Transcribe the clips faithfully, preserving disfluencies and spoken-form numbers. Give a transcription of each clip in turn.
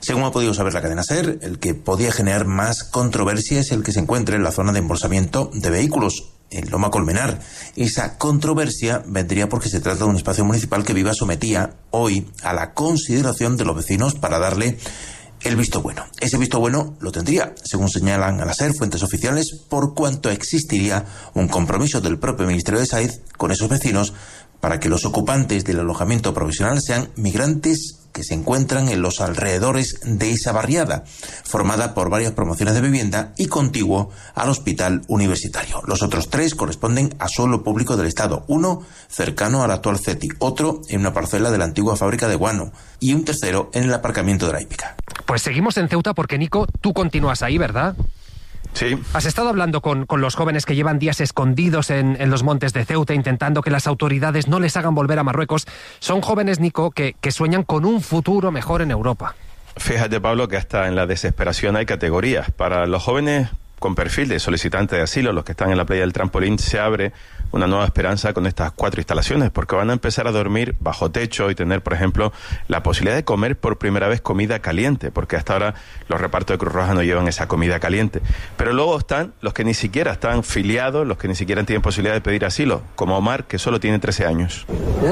Según ha podido saber la cadena SER, el que podía generar más controversia es el que se encuentra en la zona de embolsamiento de vehículos, en Loma Colmenar. Esa controversia vendría porque se trata de un espacio municipal que Viva sometía hoy a la consideración de los vecinos para darle el visto bueno. Ese visto bueno lo tendría, según señalan a la SER fuentes oficiales, por cuanto existiría un compromiso del propio Ministerio de Sáenz con esos vecinos para que los ocupantes del alojamiento provisional sean migrantes que se encuentran en los alrededores de esa barriada, formada por varias promociones de vivienda y contiguo al hospital universitario. Los otros tres corresponden a suelo público del Estado, uno cercano al actual CETI, otro en una parcela de la antigua fábrica de guano y un tercero en el aparcamiento de la hípica. Pues seguimos en Ceuta porque, Nico, tú continúas ahí, ¿verdad? Sí. ¿Has estado hablando con, con los jóvenes que llevan días escondidos en, en los montes de Ceuta, intentando que las autoridades no les hagan volver a Marruecos? Son jóvenes, Nico, que, que sueñan con un futuro mejor en Europa. Fíjate, Pablo, que hasta en la desesperación hay categorías. Para los jóvenes con perfil de solicitante de asilo, los que están en la playa del Trampolín, se abre una nueva esperanza con estas cuatro instalaciones, porque van a empezar a dormir bajo techo y tener, por ejemplo, la posibilidad de comer por primera vez comida caliente, porque hasta ahora los repartos de Cruz Roja no llevan esa comida caliente. Pero luego están los que ni siquiera están filiados, los que ni siquiera tienen posibilidad de pedir asilo, como Omar, que solo tiene trece años.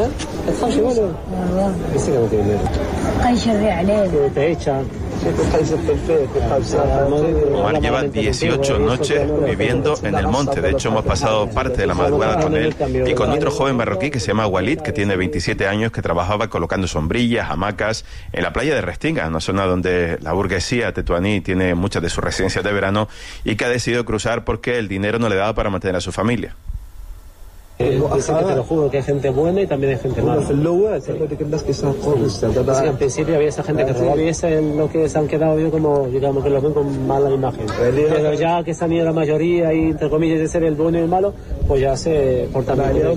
Omar lleva dieciocho noches viviendo en el monte. De hecho, hemos pasado parte de la madrugada con él y con otro joven marroquí que se llama Walid, que tiene veintisiete años, que trabajaba colocando sombrillas, hamacas en la playa de Restinga, una zona donde la burguesía tetuaní tiene muchas de sus residencias de verano, y que ha decidido cruzar porque el dinero no le daba para mantener a su familia. Eh, dice que te lo juro que hay gente buena y también hay gente mala. Sí. Sí, en principio había esa gente que robaba y ese es lo que se han quedado yo como, digamos, que lo ven con mala imagen. Pero ya que se han ido la mayoría y entre comillas de ser el bueno y el malo, pues ya se portan bien.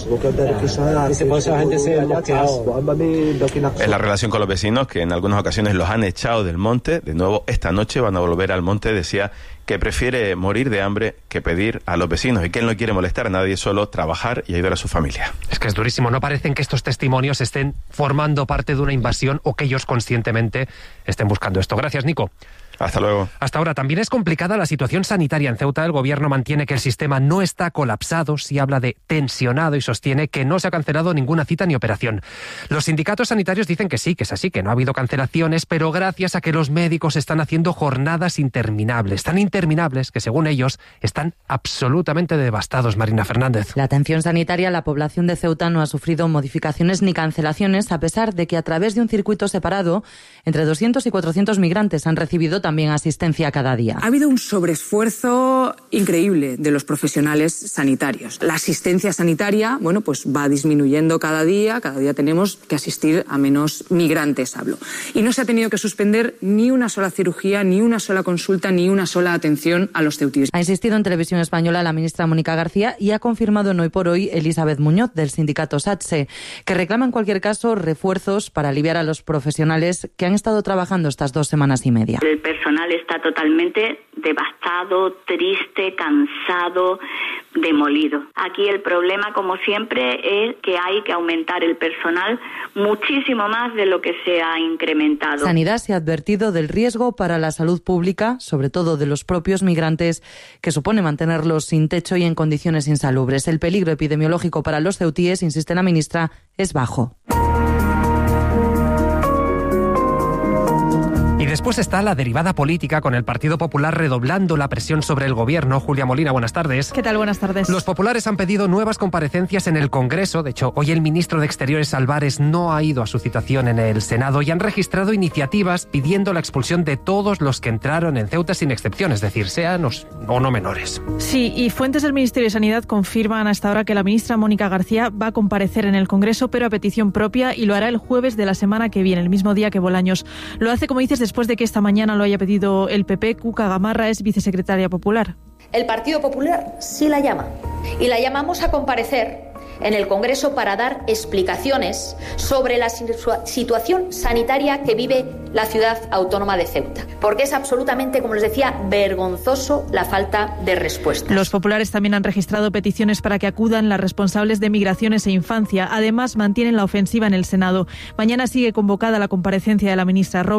Dice, por eso la gente se ha mosqueado. Es la relación con los vecinos, que en algunas ocasiones los han echado del monte. De nuevo, esta noche van a volver al monte. Decía que prefiere morir de hambre que pedir a los vecinos y que él no quiere molestar a nadie, solo trabajar y ayudar a su familia. Es que es durísimo, no parecen que estos testimonios estén formando parte de una invasión o que ellos conscientemente estén buscando esto. Gracias, Nico. Hasta luego. Hasta ahora, también es complicada la situación sanitaria en Ceuta. El gobierno mantiene que el sistema no está colapsado, sí habla de tensionado y sostiene que no se ha cancelado ninguna cita ni operación. Los sindicatos sanitarios dicen que sí, que es así, que no ha habido cancelaciones, pero gracias a que los médicos están haciendo jornadas interminables, tan interminables que según ellos están absolutamente devastados. Marina Fernández. La atención sanitaria, la población de Ceuta no ha sufrido modificaciones ni cancelaciones, a pesar de que a través de un circuito separado, entre doscientos y cuatrocientos migrantes han recibido también asistencia cada día. Ha habido un sobreesfuerzo increíble de los profesionales sanitarios. La asistencia sanitaria, bueno, pues va disminuyendo cada día, cada día tenemos que asistir a menos migrantes, hablo. Y no se ha tenido que suspender ni una sola cirugía, ni una sola consulta, ni una sola atención a los ceutíes. Ha insistido en Televisión Española la ministra Mónica García y ha confirmado en Hoy por Hoy Elizabeth Muñoz, del sindicato SATSE, que reclama en cualquier caso refuerzos para aliviar a los profesionales que han estado trabajando estas dos semanas y media. El personal está totalmente devastado, triste, cansado, demolido. Aquí el problema, como siempre, es que hay que aumentar el personal muchísimo más de lo que se ha incrementado. Sanidad se ha advertido del riesgo para la salud pública, sobre todo de los propios migrantes, que supone mantenerlos sin techo y en condiciones insalubres. El peligro epidemiológico para los ceutíes, insiste la ministra, es bajo. Después está la derivada política, con el Partido Popular redoblando la presión sobre el gobierno. Julia Molina, buenas tardes. ¿Qué tal? Buenas tardes. Los populares han pedido nuevas comparecencias en el Congreso. De hecho, hoy el ministro de Exteriores, Álvarez, no ha ido a su citación en el Senado y han registrado iniciativas pidiendo la expulsión de todos los que entraron en Ceuta sin excepción, es decir, sean o no menores. Sí, y fuentes del Ministerio de Sanidad confirman hasta ahora que la ministra Mónica García va a comparecer en el Congreso, pero a petición propia, y lo hará el jueves de la semana que viene, el mismo día que Bolaños. Lo hace, como dices, después de que esta mañana lo haya pedido el P P. Cuca Gamarra es vicesecretaria popular. El Partido Popular sí la llama y la llamamos a comparecer en el Congreso para dar explicaciones sobre la situación sanitaria que vive la ciudad autónoma de Ceuta, porque es absolutamente, como les decía, vergonzoso la falta de respuesta. Los populares también han registrado peticiones para que acudan las responsables de migraciones e infancia. Además, mantienen la ofensiva en el Senado. Mañana sigue convocada la comparecencia de la ministra Robles.